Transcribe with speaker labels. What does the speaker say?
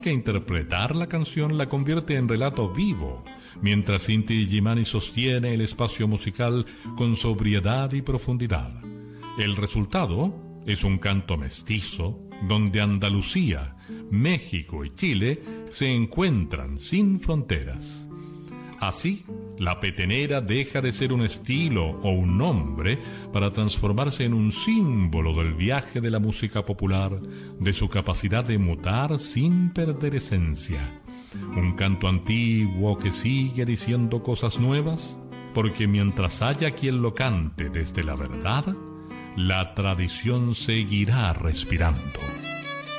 Speaker 1: que interpretar la canción la convierte en relato vivo, mientras Inti Illimani sostiene el espacio musical con sobriedad y profundidad. El resultado es un canto mestizo, donde Andalucía, México y Chile se encuentran sin fronteras. Así, la petenera deja de ser un estilo o un nombre para transformarse en un símbolo del viaje de la música popular, de su capacidad de mutar sin perder esencia. Un canto antiguo que sigue diciendo cosas nuevas, porque mientras haya quien lo cante desde la verdad, la tradición seguirá respirando.